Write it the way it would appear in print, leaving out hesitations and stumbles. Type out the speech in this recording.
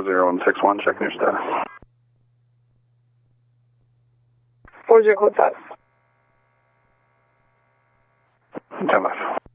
4061, checking your status. 40, hold that. 10-5.